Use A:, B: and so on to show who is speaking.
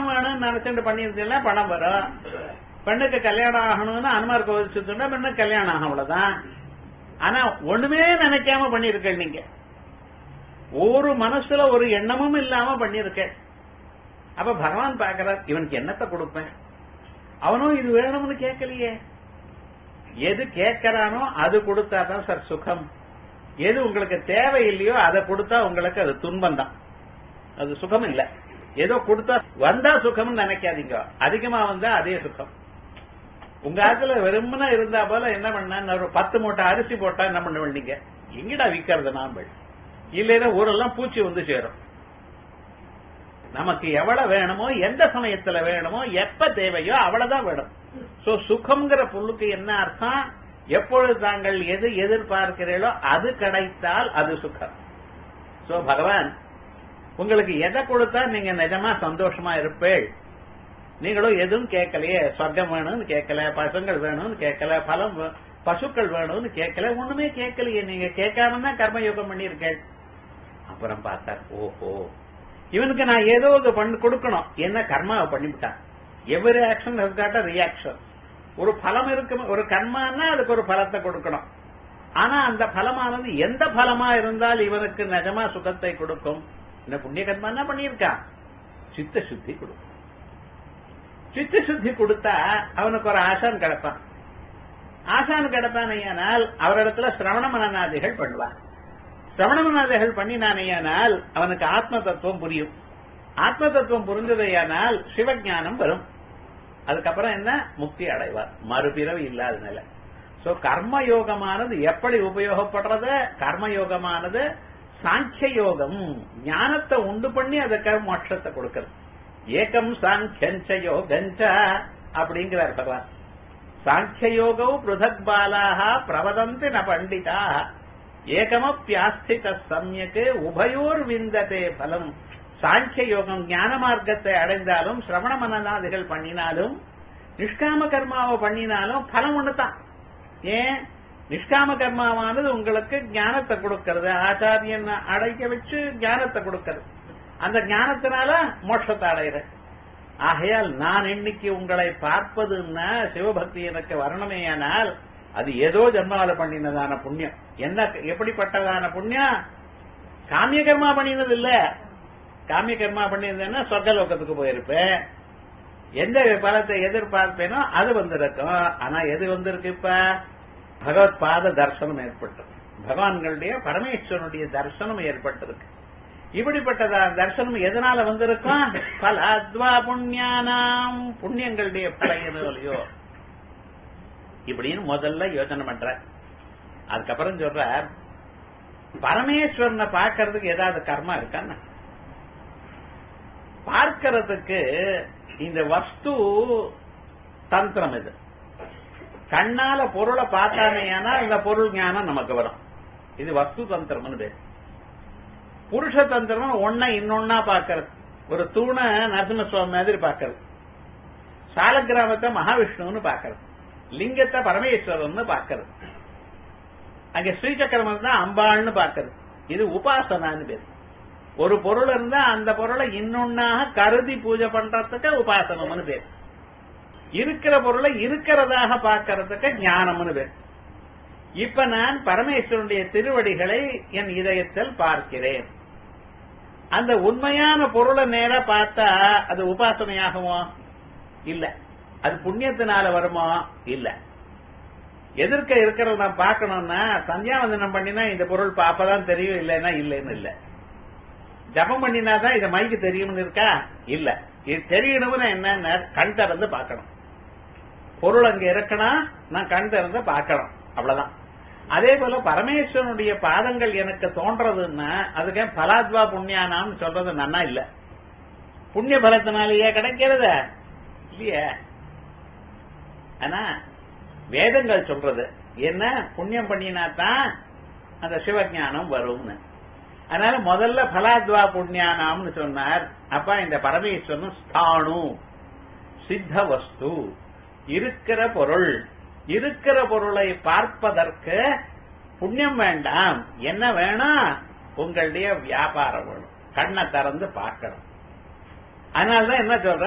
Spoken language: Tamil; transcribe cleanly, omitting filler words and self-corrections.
A: பணம் வேணும்னு நினைச்சுட்டு பண்ணிருந்தீங்கன்னா பணம் வரும். பெண்ணுக்கு கல்யாணம் ஆகணும்னு அனுமார் கோவில் சுத்தா பெண்ணுக்கு கல்யாணம் ஆகும், அவ்வளவுதான். ஆனா ஒண்ணுமே நினைக்காம பண்ணிருக்க, நீங்க ஒரு மனசுல ஒரு எண்ணமும் இல்லாம பண்ணிருக்க. அப்ப பகவான் பாக்கிறார், இவனுக்கு என்னத்தை கொடுப்பேன்? அவனும் இது வேணும்னு கேட்கலையே. எது கேட்கிறானோ அது கொடுத்தாதான் சார் சுகம். எது உங்களுக்கு தேவையில்லையோ அதை கொடுத்தா உங்களுக்கு அது துன்பம் தான், அது சுகம் இல்ல. ஏதோ கொடுத்தா வந்தா சுகம்னு நினைக்காதீங்க, அதிகமா வந்தா அதே சுகம். உங்க ஆத்துல வெறுமனா இருந்தா போல என்ன பண்ண, ஒரு 10 மூட்டை அரிசி போட்டா என்ன பண்ண வேண்டிங்க, எங்கடா விக்கிறது நாம்பள், இல்லைன்னா ஊரெல்லாம் பூச்சி வந்து சேரும். நமக்கு எவ்வளவு வேணுமோ, எந்த சமயத்துல வேணுமோ, எப்ப தேவையோ அவ்வளவுதான் வேணும். சோ சுகம்ங்கிற பொருளுக்கு என்ன அர்த்தம், எப்பொழுது தாங்கள் எது எதிர்பார்க்கிறீர்களோ அது கிடைத்தால் அது சுகம். சோ பகவான் உங்களுக்கு எதை கொடுத்தா நீங்க நிஜமா சந்தோஷமா இருப்பேள். நீங்களும் எதுவும் கேட்கலையே, சொர்க்கம் வேணும்னு கேட்கல, பசங்கள் வேணும்னு கேட்கல, பலம் பசுக்கள் வேணும்னு கேட்கல, ஒண்ணுமே கேட்கலையே. நீங்க கேட்காம தான் கர்மயோகம் பண்ணிருக்கேள். அப்புறம் பார்த்தார், ஓஹோ இவனுக்கு நான் ஏதோ பண்ணி கொடுக்கணும், என்ன கர்மாவை பண்ணிவிட்டான். Every action has got a reaction. ஒரு பலம் இருக்கு, ஒரு கர்மான்னா அதுக்கு ஒரு பலத்தை கொடுக்கணும். ஆனா அந்த பலமானது எந்த பலமா இருந்தால் இவனுக்கு நிஜமா சுகத்தை கொடுக்கும்? இந்த புண்ணிய கர்மா என்ன பண்ணியிருக்கான், சித்த சுத்தி கொடுக்கும். சித்த சுத்தி கொடுத்தா அவனுக்கு ஒரு ஆசான் கிடைப்பான். ஆசான் கிடைப்பானையானால் அவரிடத்துல சிரவண மனநாதிகள் பண்ணுவான். சிரவண மனநாதிகள் பண்ணினானையானால் அவனுக்கு ஆத்ம தத்துவம் புரியும். ஆத்ம தத்துவம் புரிஞ்சதையானால் சிவஞானம் வரும். அதுக்கப்புறம் என்ன, முக்தி அடைவார், மறுபிறவி இல்லாத நிலை. சோ கர்மயோகமானது எப்படி உபயோகப்படுறது? கர்மயோகமானது சாங்கிய யோகம், ஞானத்தை உண்டு பண்ணி அதுக்காக மோட்சத்தை கொடுக்கிறது. ஏகம் சாங்கியஞ்ச யோகஞ்ச அப்படிங்கிறார் பகவான். சாங்கிய யோகோ பிருதக் பாலாக பிரவதந்தி ந பண்டிதா ஏகமப்யாஸ்தித சம்யக்கு உபயோர் விந்ததே பலம். சாங்கிய யோகம் ஞான மார்க்கத்தை அடைந்தாலும், சிரவண மனநாதிகள் பண்ணினாலும், நிஷ்காம கர்மாவை பண்ணினாலும் பலம் ஒண்ணுதான். ஏன், நிஷ்காம கர்மாவானது உங்களுக்கு ஞானத்தை கொடுக்கிறது, ஆச்சாரியன் அடைக்க வச்சு ஞானத்தை கொடுக்கிறது. அந்த ஞானத்தினால மோட்சத்தை அடைகிற. ஆகையால் நான் இன்னைக்கு உங்களை பார்ப்பதுன்னா சிவபக்தி எனக்கு வரணுமேயானால் அது ஏதோ ஜன்மாவில பண்ணினதான புண்ணியம். என்ன, எப்படிப்பட்டதான புண்ணியம்? காமிய கர்மா பண்ணினது இல்ல. காமிய கர்மா பண்ணியிருந்தேன்னா சொர்க்கலோகத்துக்கு போயிருப்பேன், எந்த பலத்தை எதிர்பார்ப்பேனோ அது வந்திருக்கும். ஆனா எது வந்திருக்கு? இப்ப பகவத் பாத தர்சனம் ஏற்பட்டது, பகவான்களுடைய பரமேஸ்வரனுடைய தர்சனம் ஏற்பட்டிருக்கு. இப்படிப்பட்டதா தர்சனம் எதனால வந்திருக்கும்? பலாத்வா புண்ணியானாம், புண்ணியங்களுடைய பழையோ இப்படின்னு முதல்ல யோசனை பண்ற. அதுக்கப்புறம் சொல்ற, பரமேஸ்வரனை பார்க்கறதுக்கு ஏதாவது கர்மா இருக்கான்னு பார்க்கறதுக்கு இந்த வஸ்து தந்திரம். இது கண்ணால பொருளை பார்த்தானேனா இந்த பொருள் ஞானம் நமக்கு வரும். இது வஸ்து தந்திரம். புருஷ தந்திரம் ஒன்ன இன்னொன்னா பார்க்கறது. ஒரு தூணை நரசிம்மசுவாமி மாதிரி பார்க்கறது, சால கிராமத்தை மகாவிஷ்ணுன்னு பார்க்கறது, லிங்கத்தை பரமேஸ்வரன் பார்க்கறது, அங்க ஸ்ரீசக்கரமன் தான் அம்பாள்னு பார்க்கறது. இது உபாசனான்னு பேர். ஒரு பொருள் இருந்தா அந்த பொருளை இன்னொன்னாக கருதி பூஜை பண்றதுக்கு உபாசனம்னு பேர். இருக்கிற பொருளை இருக்கிறதாக பார்க்கறதுக்கு ஞானம்னு பேர். இப்ப நான் பரமேஸ்வரனுடைய திருவடிகளை என் இதயத்தில் பார்க்கிறேன். அந்த உண்மையான பொருளை நேரா பார்த்தா அது உபாசனையாகுமோ? இல்ல. அது புண்ணியத்தினால வருமோ? இல்ல. எதிர்க்க இருக்கிறத நான் பார்க்கணும்னா சந்தியாவந்தனம் பண்ணினா இந்த பொருள் அப்பதான் தெரியும், இல்லைன்னா இல்லைன்னு இல்ல. ஜபம் பண்ணினாதான் இதை மைக்கு தெரியும்னு இருக்கா? இல்ல. இது தெரியணும்னு என்ன, கண் திறந்து பார்க்கணும். பொருள் அங்க இருக்கணும், நான் கண் திறந்து பார்க்கணும், அவ்வளவுதான். அதே போல பரமேஸ்வரனுடைய பாதங்கள் எனக்கு தோன்றதுன்னா அதுக்கு பலாத்வா புண்ணியானான்னு சொல்றது நன்னா இல்ல. புண்ணிய பலத்தினாலேயே கிடைக்கிறது இல்லையே. ஆனா வேதங்கள் சொல்றது என்ன, புண்ணியம் பண்ணினாத்தான் அந்த சிவஞானம் வரும்னு. அதனால முதல்ல பலாத்வா புண்ணியானாம்னு சொன்னார். அப்ப இந்த பரமேஸ்வரன் ஸ்தானு சித்த வஸ்து, இருக்கிற பொருள். இருக்கிற பொருளை பார்ப்பதற்கு புண்ணியம் வேண்டாம். என்ன வேணும்? உங்களுடைய வியாபாரம் வேணும், கண்ணை திறந்து பார்க்கணும். அதனாலதான் என்ன சொல்ற,